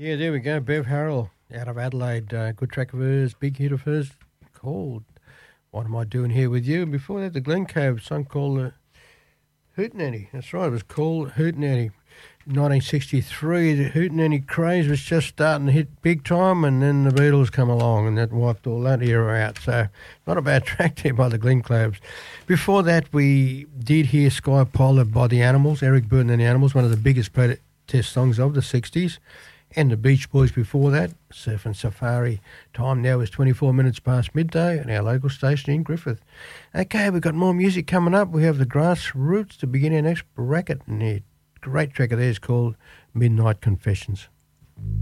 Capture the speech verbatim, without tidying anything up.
Yeah, there we go. Bev Harrell out of Adelaide. Uh, good track of hers, big hit of hers called What Am I Doing Here With You? And before that, the Glen Cove song called uh, Hootenanny. That's right, it was called Hootenanny. nineteen sixty-three, the Hootenanny craze was just starting to hit big time, and then the Beatles come along, and that wiped all that era out. So, not a bad track there by the Glen Cloves. Before that, we did hear Sky Polar by the Animals, Eric Burton and the Animals, one of the biggest protest songs of the sixties. And the Beach Boys before that, Surfing Safari. Time now is twenty-four minutes past midday at our local station in Griffith. Okay, we've got more music coming up. We have the Grassroots to begin our next bracket, and the great track of theirs called Midnight Confessions.